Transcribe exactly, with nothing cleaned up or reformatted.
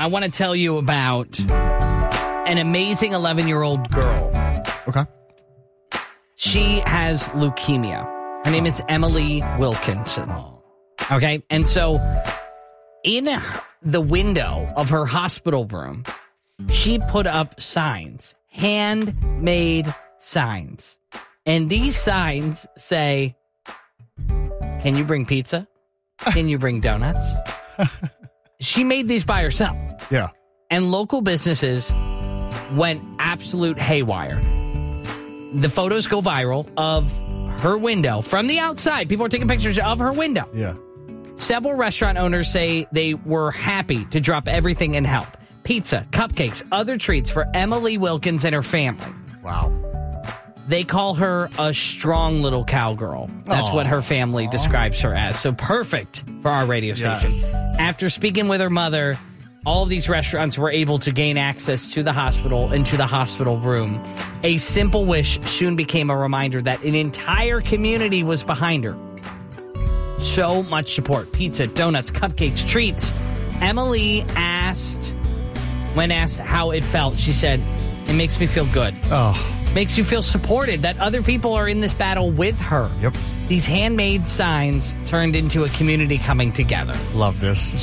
I want to tell you about an amazing eleven-year-old girl. Okay. She has leukemia. Her name is Emily Wilkinson. Okay, and so in the window of her hospital room, she put up signs, handmade signs. And these signs say, can you bring pizza? Can you bring donuts? She made these by herself. Yeah. And local businesses went absolute haywire. The photos go viral of her window from the outside. People are taking pictures of her window. Yeah. Several restaurant owners say they were happy to drop everything and help. Pizza, cupcakes, other treats for Emily Wilkins and her family. Wow. They call her a strong little cowgirl. That's Aww. what her family describes her as. So perfect for our radio station. Yes. After speaking with her mother, all of these restaurants were able to gain access to the hospital and to the hospital room. A simple wish soon became a reminder that an entire community was behind her. So much support. Pizza, donuts, cupcakes, treats. Emily asked, when asked how it felt, she said, it makes me feel good. Oh. Makes you feel supported that other people are in this battle with her. Yep. These handmade signs turned into a community coming together. Love this.